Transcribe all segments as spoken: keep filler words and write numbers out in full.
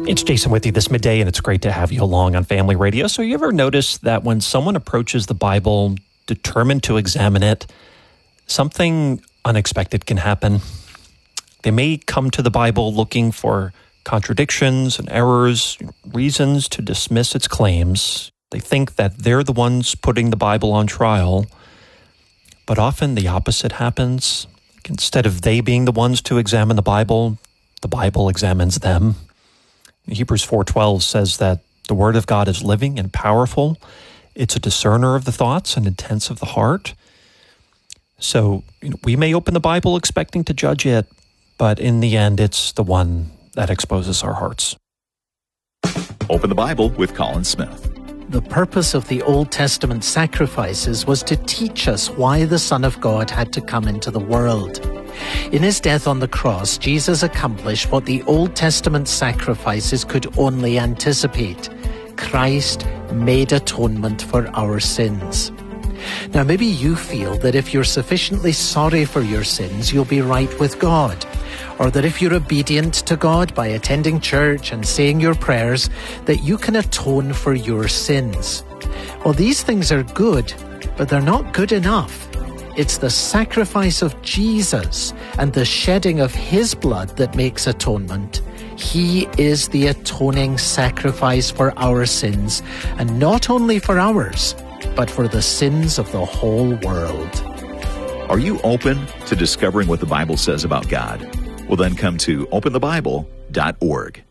It's Jason with you this midday, and it's great to have you along on Family Radio. So you ever notice that when someone approaches the Bible determined to examine it, something unexpected can happen? They may come to the Bible looking for contradictions and errors, reasons to dismiss its claims. They think that they're the ones putting the Bible on trial, but often the opposite happens. Instead of they being the ones to examine the Bible, the Bible examines them. Hebrews four twelve says that the Word of God is living and powerful. It's a discerner of the thoughts and intents of the heart. So you know, we may open the Bible expecting to judge it, but in the end, it's the one that exposes our hearts. Open the Bible with Colin Smith. The purpose of the Old Testament sacrifices was to teach us why the Son of God had to come into the world. In his death on the cross, Jesus accomplished what the Old Testament sacrifices could only anticipate. Christ made atonement for our sins. Now, maybe you feel that if you're sufficiently sorry for your sins, you'll be right with God. Or that if you're obedient to God by attending church and saying your prayers, that you can atone for your sins. Well, these things are good, but they're not good enough. It's the sacrifice of Jesus and the shedding of his blood that makes atonement. He is the atoning sacrifice for our sins, and not only for ours, but for the sins of the whole world. Are you open to discovering what the Bible says about God? Well, then come to open the bible dot org.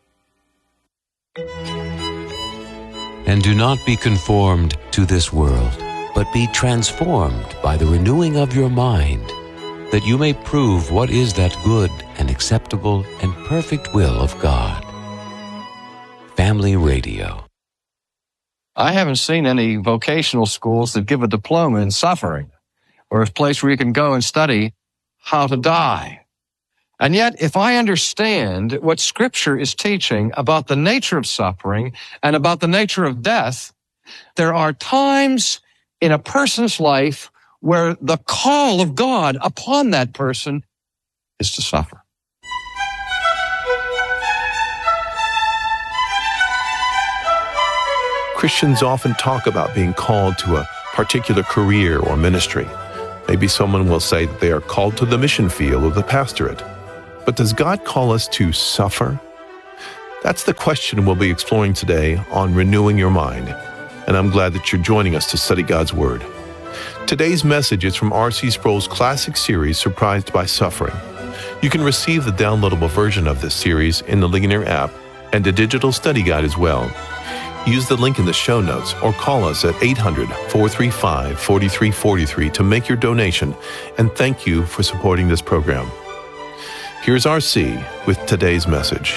And do not be conformed to this world, but be transformed by the renewing of your mind, that you may prove what is that good and acceptable and perfect will of God. Family Radio. I haven't seen any vocational schools that give a diploma in suffering, or a place where you can go and study how to die. And yet, if I understand what Scripture is teaching about the nature of suffering and about the nature of death, there are times in a person's life where the call of God upon that person is to suffer. Christians often talk about being called to a particular career or ministry. Maybe someone will say that they are called to the mission field or the pastorate. But does God call us to suffer? That's the question we'll be exploring today on Renewing Your Mind. And I'm glad that you're joining us to study God's Word. Today's message is from R C Sproul's classic series, Surprised by Suffering. You can receive the downloadable version of this series in the Ligonier app and a digital study guide as well. Use the link in the show notes or call us at eight hundred, four three five, four three four three to make your donation, and thank you for supporting this program. Here's R C with today's message.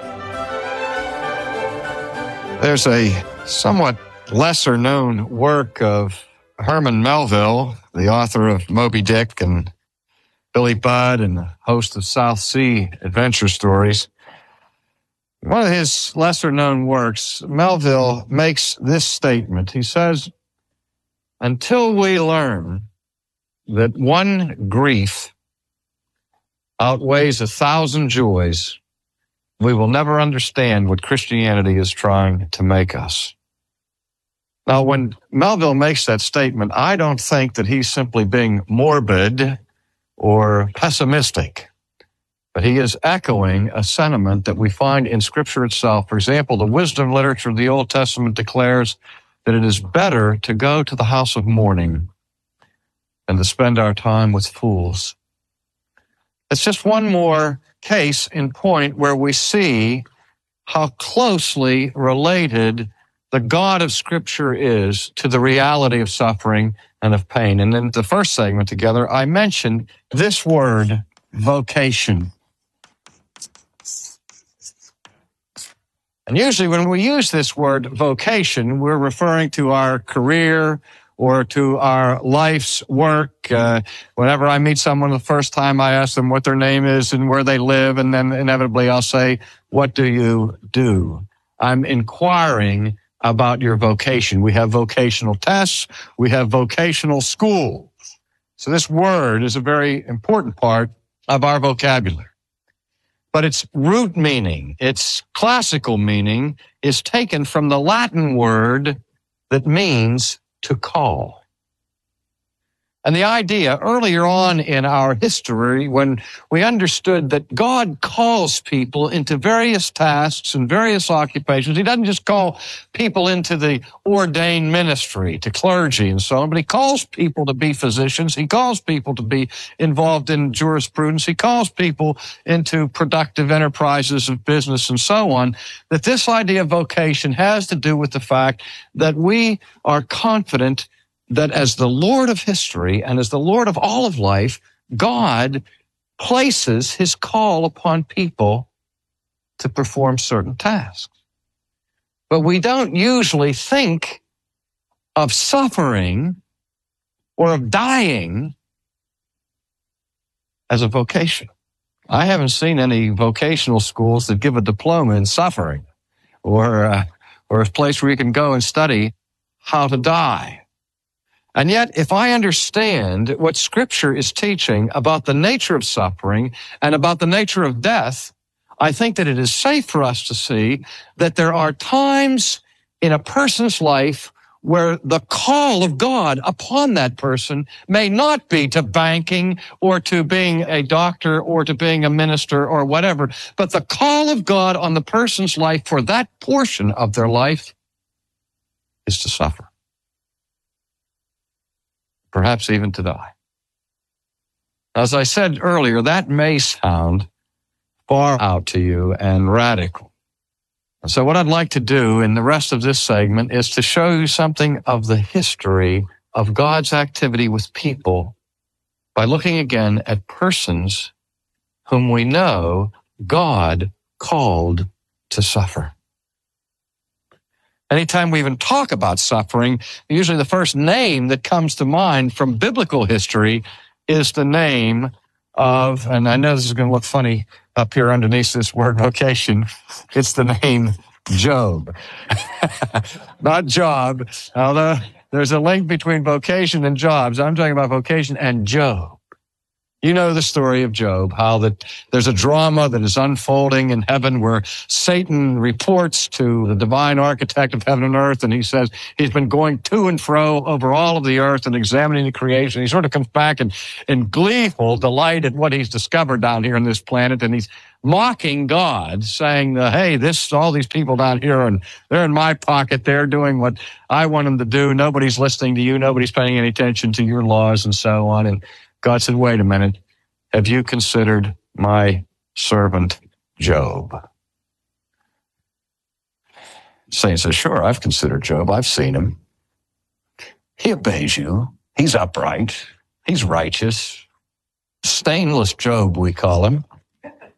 There's a somewhat lesser-known work of Herman Melville, the author of Moby Dick and Billy Budd and a host of South Sea adventure stories. One of his lesser-known works, Melville makes this statement. He says, "Until we learn that one grief outweighs a thousand joys, we will never understand what Christianity is trying to make us." Now, when Melville makes that statement, I don't think that he's simply being morbid or pessimistic, but he is echoing a sentiment that we find in Scripture itself. For example, the wisdom literature of the Old Testament declares that it is better to go to the house of mourning than to spend our time with fools. It's just one more case in point where we see how closely related the God of Scripture is to the reality of suffering and of pain. And in the first segment together, I mentioned this word, vocation. And usually when we use this word vocation, we're referring to our career or to our life's work. Uh, whenever I meet someone the first time, I ask them what their name is and where they live, and then inevitably I'll say, "What do you do?" I'm inquiring about your vocation. We have vocational tests. We have vocational schools. So this word is a very important part of our vocabulary. but its root meaning, its classical meaning, is taken from the Latin word that means to call. And the idea earlier on in our history, when we understood that God calls people into various tasks and various occupations, he doesn't just call people into the ordained ministry, to clergy and so on, but he calls people to be physicians. He calls people to be involved in jurisprudence. He calls people into productive enterprises of business and so on. That this idea of vocation has to do with the fact that we are confident that as the Lord of history and as the Lord of all of life, God places his call upon people to perform certain tasks. But we don't usually think of suffering or of dying as a vocation. I haven't seen any vocational schools that give a diploma in suffering or, uh, or a place where you can go and study how to die. And yet, if I understand what Scripture is teaching about the nature of suffering and about the nature of death, I think that it is safe for us to see that there are times in a person's life where the call of God upon that person may not be to banking or to being a doctor or to being a minister or whatever, but the call of God on the person's life for that portion of their life is to suffer. Perhaps even to die. As I said earlier, that may sound far out to you and radical. So what I'd like to do in the rest of this segment is to show you something of the history of God's activity with people by looking again at persons whom we know God called to suffer. Anytime we even talk about suffering, usually the first name that comes to mind from biblical history is the name of, and I know this is going to look funny up here underneath this word vocation, it's the name Job. Not Job, although there's a link between vocation and jobs. I'm talking about vocation and Job. You know the story of Job, how that there's a drama that is unfolding in heaven where Satan reports to the divine architect of heaven and earth, and he says he's been going to and fro over all of the earth and examining the creation. He sort of comes back and in gleeful delight at what he's discovered down here on this planet, and he's mocking God, saying, hey, this, all these people down here, and they're in my pocket, they're doing what I want them to do. Nobody's listening to you. Nobody's paying any attention to your laws and so on. And God said, wait a minute, have you considered my servant Job? Satan says, sure, I've considered Job. I've seen him. He obeys you. He's upright. He's righteous. Stainless Job, we call him.